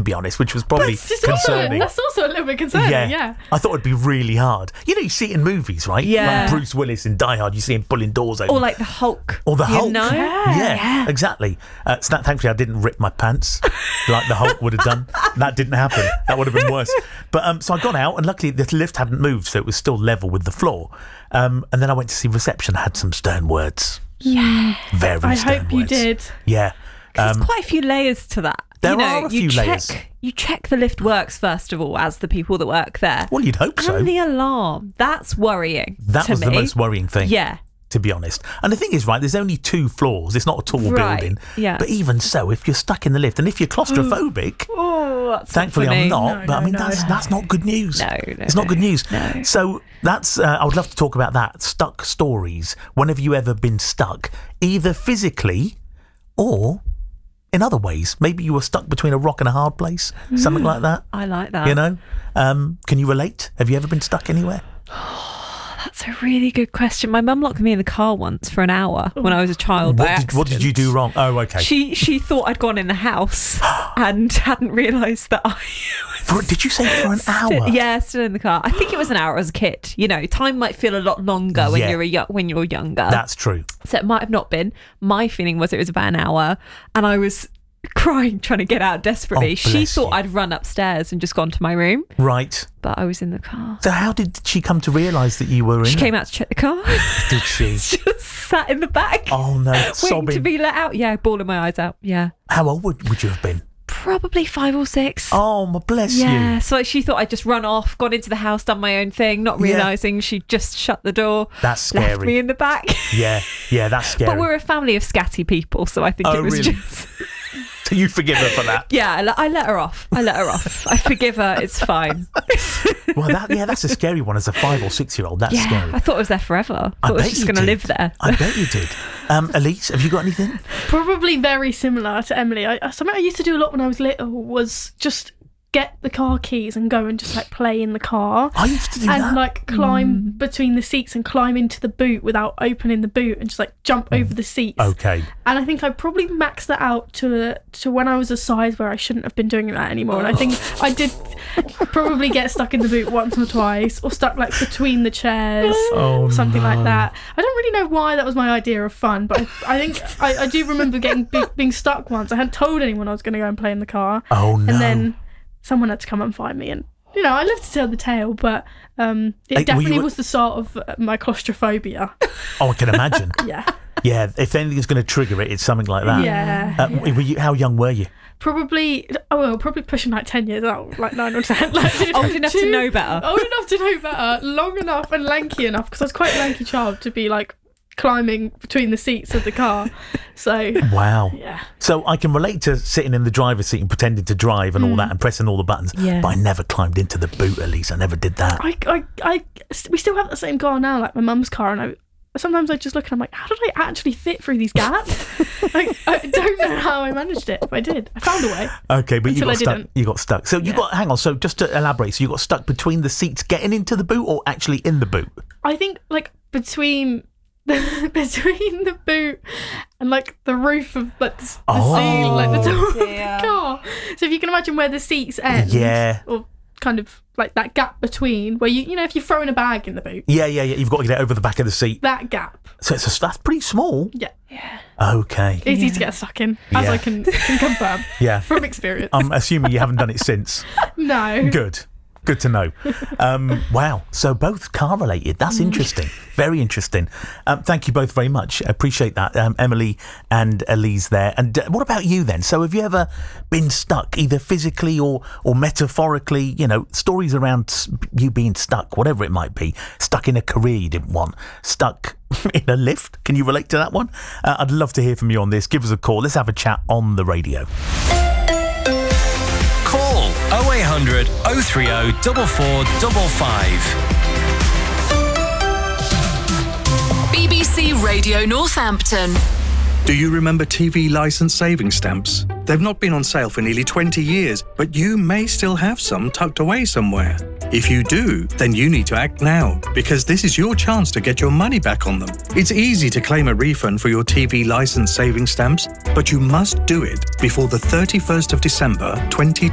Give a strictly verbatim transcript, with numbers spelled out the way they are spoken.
be honest, which was probably That's concerning. Also, that's also a little bit concerning, yeah. yeah. I thought it'd be really hard. You know, you see it in movies, right? Yeah. Like Bruce Willis in Die Hard, you see him pulling doors open. Or like the Hulk. Or the you Hulk. know? Yeah, Yeah. exactly. Uh, so that, thankfully, I didn't rip my pants like the Hulk would have done. That didn't happen. That would have been worse. But um, so I got out, and luckily the lift hadn't moved, so it was still level with the floor. Um, and then I went to see reception, had some stern words. Yeah. Very I stern hope words. you did. Yeah. There's Um, quite a few layers to that. There you know, are a you few check, layers. You check the lift works, first of all, as the people that work there. well, you'd hope so. And the alarm. That's worrying. That to was me. the most worrying thing. Yeah. To be honest. And the thing is, right, there's only two floors. It's not a tall Right, building. yeah. But even so, if you're stuck in the lift and if you're claustrophobic, Oh, that's thankfully not for I'm me. not, No, but I no, mean, no. that's that's not good news. No, no, It's not good news. no. So that's, uh, I would love to talk about that. Stuck stories. When have you ever been stuck? Either physically or in other ways. Maybe you were stuck between a rock and a hard place. Something like that. I like that. You know? Um, can you relate? Have you ever been stuck anywhere? That's a really good question. My mum locked me in the car once for an hour when I was a child. by What did, what did you do wrong? Oh, okay. She she thought I'd gone in the house and hadn't realised that I For, did you say for an hour? yeah, still in the car. I think it was an hour as a kid. You know, time might feel a lot longer when Yeah. you're a yo- when you're younger. That's true. So it might have not been. My feeling was it was about an hour, and I was crying, trying to get out desperately. Oh, she bless thought you. I'd run upstairs and just gone to my room, Right. but I was in the car. So how did she come to realise that you were in She it? came out to check the car. Did she? Just sat in the back. Oh, no. Waiting Sobbing. to be let out. Yeah, bawling my eyes out. Yeah. How old would, would you have been? Probably five or six. Oh, my bless Yeah, you. so she thought I'd just run off, gone into the house, done my own thing, not Yeah. realising she'd just shut the door, That's left scary. me in the back. Yeah, yeah, that's scary. But we're a family of scatty people, so I think Oh, it was really? just... So you forgive her for that? Yeah, I, le- I let her off. I let her off. I forgive her. It's fine. Well, that yeah, that's a scary one as a five or six year old. That's Yeah, scary. I thought I was there forever. I I thought I was bet just you going to did. live there. I bet you did. Um, Elise, have you got anything? Probably very similar to Emily. I, something I used to do a lot when I was little was just get the car keys and go and just like play in the car. I used to do and that. like climb Mm. between the seats and climb into the boot without opening the boot and just like jump over the seats. Okay. And I think I probably maxed that out to a, to when I was a size where I shouldn't have been doing that anymore. And I think I did probably get stuck in the boot once or twice, or stuck like between the chairs, Oh, or something no. like that. I don't really know why that was my idea of fun, but I, I think I, I do remember getting be, being stuck once. I hadn't told anyone I was going to go and play in the car. Oh, no. And then someone had to come and find me, and you know, I love to tell the tale, but um, it Hey, were definitely you- was the start of uh, my claustrophobia. Oh, I can imagine. Yeah, Yeah, if anything's going to trigger it, it's something like that. yeah. Uh, were you, how young were you? Probably, oh well, probably pushing like ten years old, like nine or ten. Like, Old enough to too- know better. Old enough to know better, long enough and lanky enough, because I was quite a lanky child to be like climbing between the seats of the car. So Wow. yeah, So I can relate to sitting in the driver's seat and pretending to drive and all that and pressing all the buttons. Yeah. But I never climbed into the boot, at least. I never did that. I, I, I, we still have the same car now, like my mum's car, and I. Sometimes I just look and I'm like, how did I actually fit through these gaps? Like, I don't know how I managed it, but I did. I found a way. Okay, but you Until got I stuck. didn't. You got stuck. So you Yeah. got hang on. So just to elaborate, so you got stuck between the seats getting into the boot, or actually in the boot? I think like between the between the boot and like the roof of like the, the Oh. seat, like the top of dear. the car. So if you can imagine where the seats end, Yeah. or kind of like that gap between where you you know if you're throwing a bag in the boot, Yeah, yeah, yeah. You've got to get over the back of the seat. that gap, So it's a, that's pretty small. yeah, Okay. easy to get stuck in, as Yeah. I can can confirm Yeah. from experience. I'm assuming you haven't done it since. no, Good. Good to know. Um, wow. So both car related. That's interesting. Very interesting. Um, thank you both very much. I appreciate that. Um, Emily and Elise there. And uh, what about you then? So have you ever been stuck either physically or, or metaphorically, you know, stories around s- you being stuck, whatever it might be, stuck in a career you didn't want, stuck in a lift? Can you relate to that one? Uh, I'd love to hear from you on this. Give us a call. Let's have a chat on the radio. Call oh eight hundred, oh three oh, four four five five. B B C Radio Northampton. Do you remember T V licence saving stamps? They've not been on sale for nearly twenty years, but you may still have some tucked away somewhere. If you do, then you need to act now, because this is your chance to get your money back on them. It's easy to claim a refund for your T V licence saving stamps, but you must do it before the thirty-first of December twenty